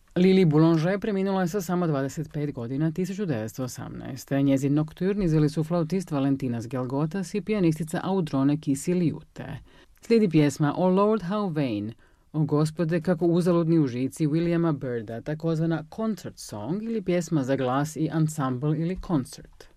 Lili Boulanger preminula je sa samo 25 godina 1918. Njezin nokturn izveli su flautist Valentinas Gelgotas i pijanistica Audrone Kisi-Liute. Slijedi pjesma O Lord How Vain, o Gospode kako uzaludni užici Williama Byrda, takozvana concert song ili pjesma za glas i ensemble ili koncert.